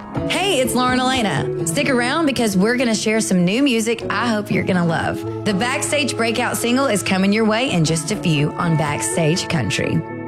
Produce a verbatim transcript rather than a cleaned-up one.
Hey, it's Lauren Elena. Stick around because we're going to share some new music I hope you're going to love. The Backstage Breakout single is coming your way in just a few on Backstage Country.